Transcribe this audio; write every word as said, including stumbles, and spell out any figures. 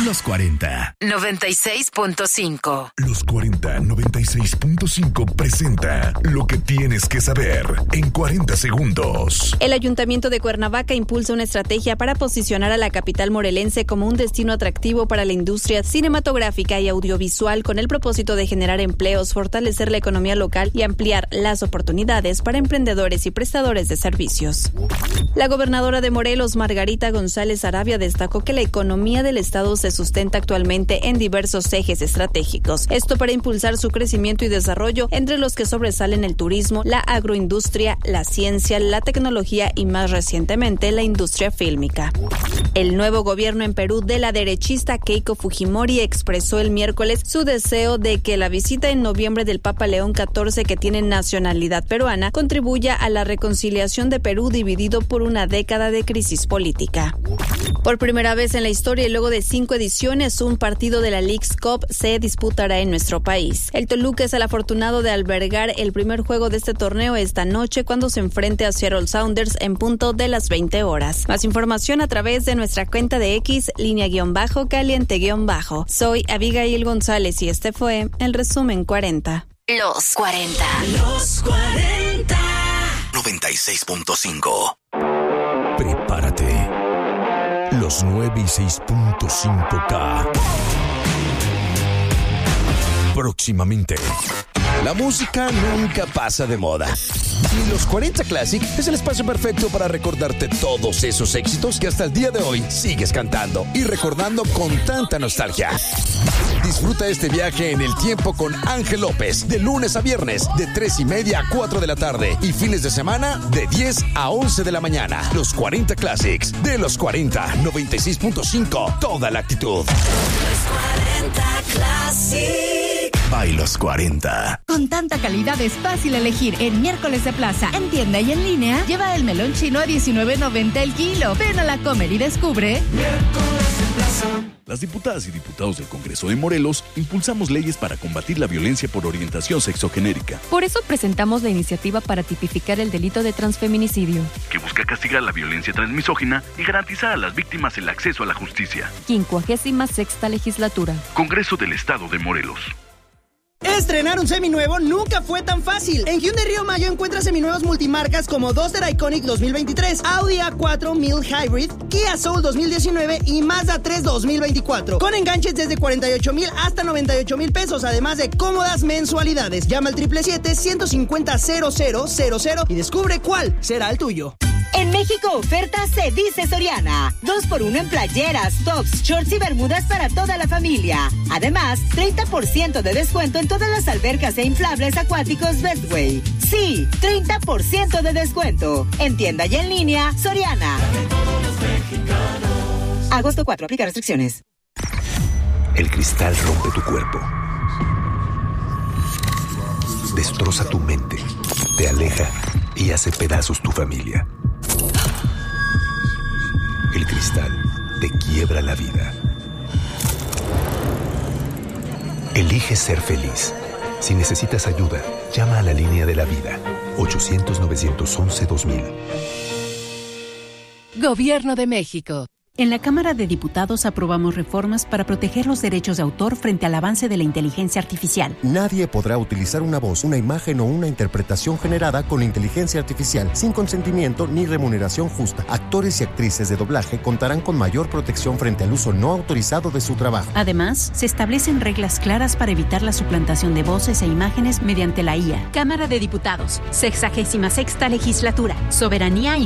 Los cuarenta. noventa y seis punto cinco. Los cuarenta noventa y seis punto cinco presenta lo que tienes que saber en cuarenta segundos. El Ayuntamiento de Cuernavaca impulsa una estrategia para posicionar a la capital morelense como un destino atractivo para la industria cinematográfica y audiovisual con el propósito de generar empleos, fortalecer la economía local y ampliar las oportunidades para emprendedores y prestadores de servicios. La gobernadora de Morelos, Margarita González Arabia, destacó que la economía del estado se sustenta actualmente en diversos ejes estratégicos. Esto para impulsar su crecimiento y desarrollo, entre los que sobresalen el turismo, la agroindustria, la ciencia, la tecnología y más recientemente la industria fílmica. El nuevo gobierno en Perú de la derechista Keiko Fujimori expresó el miércoles su deseo de que la visita en noviembre del Papa León catorce, que tiene nacionalidad peruana, contribuya a la reconciliación de Perú dividido por una década de crisis política. Por primera vez en la historia y luego de cinco ediciones, un partido de la Leagues Cup se disputará en nuestro país. El Toluca es el afortunado de albergar el primer juego de este torneo esta noche cuando se enfrente a Seattle Sounders en punto de las veinte horas. Más información a través de nuestra cuenta de X, línea guión bajo, caliente guión bajo. Soy Abigail González y este fue el resumen cuarenta. Los cuarenta. Los cuarenta. noventa y seis punto cinco. Prepárate. Los noventa y seis punto cinco K. Próximamente. La música nunca pasa de moda. Y Los cuarenta Classic es el espacio perfecto para recordarte todos esos éxitos que hasta el día de hoy sigues cantando y recordando con tanta nostalgia. Disfruta este viaje en el tiempo con Ángel López, de lunes a viernes, de tres y media a cuatro de la tarde, y fines de semana, de diez a once de la mañana. Los cuarenta Classics, de Los cuarenta, noventa y seis punto cinco, toda la actitud. Los cuarenta Classic. By Los cuarenta. Con tanta calidad es fácil elegir en Miércoles de Plaza. En tienda y en línea, lleva el melón chino a diecinueve noventa el kilo. Ven a la Comer y descubre Miércoles de Plaza. Las diputadas y diputados del Congreso de Morelos impulsamos leyes para combatir la violencia por orientación sexogenérica. Por eso presentamos la iniciativa para tipificar el delito de transfeminicidio, que busca castigar la violencia transmisógina y garantizar a las víctimas el acceso a la justicia. quincuagésima sexta legislatura. Congreso del Estado de Morelos. Estrenar un seminuevo nunca fue tan fácil. En Hyundai Río Mayo encuentras seminuevos multimarcas como Duster Iconic dos mil veintitrés, Audi A cuatro Mild Hybrid, Kia Soul dos mil diecinueve y Mazda tres dos mil veinticuatro. Con enganches desde cuarenta y ocho mil hasta noventa y ocho mil pesos, además de cómodas mensualidades. Llama al siete siete siete, uno cinco cero, cero cero cero y descubre cuál será el tuyo. En México, oferta se dice Soriana. dos por uno en playeras, tops, shorts y bermudas para toda la familia. Además, treinta por ciento de descuento en todas las albercas e inflables acuáticos Bestway. Sí, treinta por ciento de descuento. En tienda y en línea, Soriana. Agosto cuatro, aplica restricciones. El cristal rompe tu cuerpo. Destroza tu mente. Te aleja y hace pedazos tu familia. El cristal te quiebra la vida. Elige ser feliz. Si necesitas ayuda, llama a la línea de la vida. ochocientos, novecientos once, dos mil. Gobierno de México. En la Cámara de Diputados aprobamos reformas para proteger los derechos de autor frente al avance de la inteligencia artificial. Nadie podrá utilizar una voz, una imagen o una interpretación generada con inteligencia artificial sin consentimiento ni remuneración justa. Actores y actrices de doblaje contarán con mayor protección frente al uso no autorizado de su trabajo. Además, se establecen reglas claras para evitar la suplantación de voces e imágenes mediante la I A. Cámara de Diputados, sexagésima sexta legislatura, soberanía y